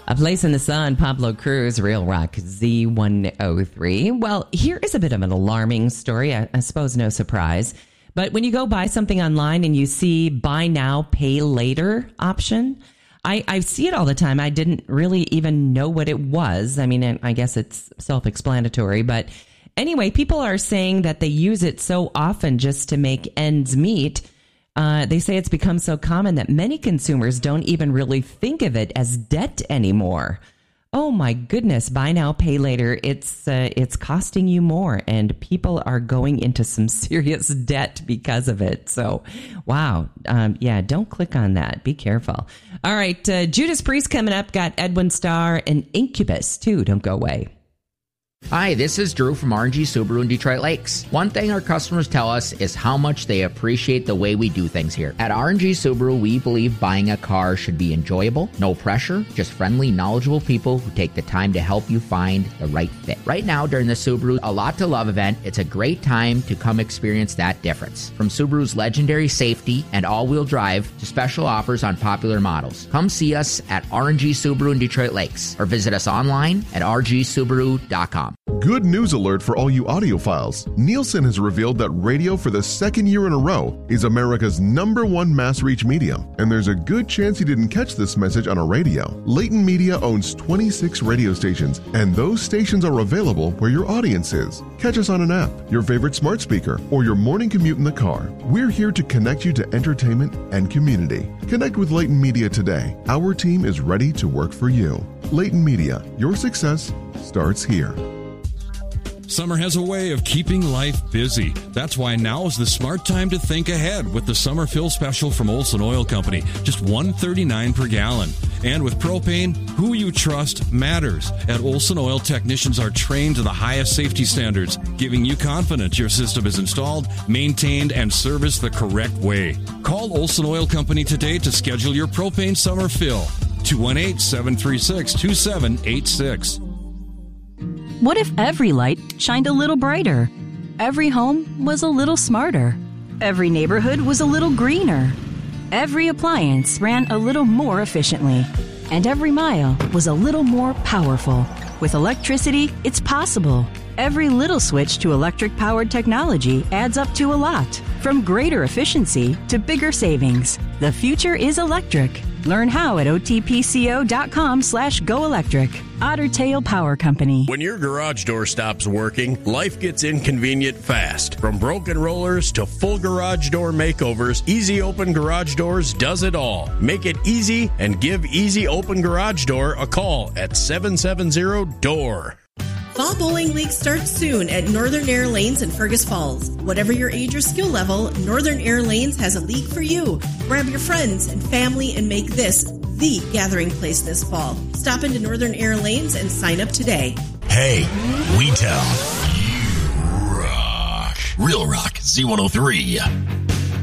A Place in the Sun, Pablo Cruz, Real Rock Z103. Well, here is a bit of an alarming story. I suppose no surprise. But when you go buy something online and you see buy now, pay later option, I see it all the time. I didn't really even know what it was. I mean, I guess it's self-explanatory. But anyway, people are saying that they use it so often just to make ends meet. They say it's become so common that many consumers don't even really think of it as debt anymore. Oh my goodness, buy now, pay later. It's costing you more, and people are going into some serious debt because of it. So, wow. Don't click on that. Be careful. All right, Judas Priest coming up. Got Edwin Starr and Incubus, too. Don't go away. Hi, this is Drew from RNG Subaru in Detroit Lakes. One thing our customers tell us is how much they appreciate the way we do things here. At RNG Subaru, we believe buying a car should be enjoyable, no pressure, just friendly, knowledgeable people who take the time to help you find the right fit. Right now, during the Subaru A Lot to Love event, it's a great time to come experience that difference. From Subaru's legendary safety and all-wheel drive to special offers on popular models. Come see us at RNG Subaru in Detroit Lakes or visit us online at rgsubaru.com. Good news alert for all you audiophiles. Nielsen has revealed that radio for the second year in a row is America's #1 mass reach medium, and there's a good chance you didn't catch this message on a radio. Leighton Media owns 26 radio stations, and those stations are available where your audience is. Catch us on an app, your favorite smart speaker, or your morning commute in the car. We're here to connect you to entertainment and community. Connect with Leighton Media today. Our team is ready to work for you. Leighton Media, your success starts here. Summer has a way of keeping life busy. That's why now is the smart time to think ahead with the summer fill special from Olson Oil Company. Just $1.39 per gallon. And with propane, who you trust matters. At Olson Oil, technicians are trained to the highest safety standards, giving you confidence your system is installed, maintained, and serviced the correct way. Call Olson Oil Company today to schedule your propane summer fill. 218-736-2786. What if every light shined a little brighter? Every home was a little smarter. Every neighborhood was a little greener. Every appliance ran a little more efficiently. And every mile was a little more powerful. With electricity, it's possible. Every little switch to electric-powered technology adds up to a lot. From greater efficiency to bigger savings. The future is electric. Learn how at otpco.com/goelectric. Otter Tail Power Company. When your garage door stops working, life gets inconvenient fast. From broken rollers to full garage door makeovers, Easy Open Garage Doors does it all. Make it easy and give Easy Open Garage Door a call at 770-DOOR. Fall Bowling League starts soon at Northern Air Lanes in Fergus Falls. Whatever your age or skill level, Northern Air Lanes has a league for you. Grab your friends and family and make this the gathering place this fall. Stop into Northern Air Lanes and sign up today. Hey, we tell you rock. Real Rock Z103.